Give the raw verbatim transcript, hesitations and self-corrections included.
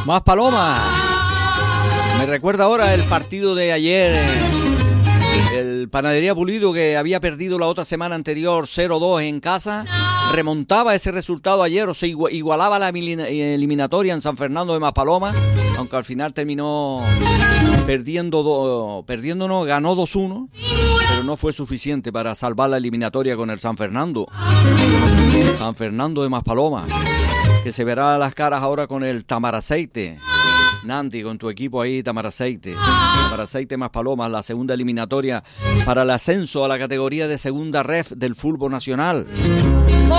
Más Paloma. Me recuerda ahora el partido de ayer, el Panadería Pulido, que había perdido la otra semana anterior cero dos en casa, remontaba ese resultado ayer, o se igualaba la eliminatoria en San Fernando de Maspalomas, aunque al final terminó perdiendo, do, perdiéndonos, ganó dos uno, pero no fue suficiente para salvar la eliminatoria con el San Fernando. San Fernando de Maspalomas, que se verá las caras ahora con el Tamaraceite. Nanti, con tu equipo ahí, Tamaraceite. Tamaraceite Maspalomas, la segunda eliminatoria para el ascenso a la categoría de segunda ref del fútbol nacional.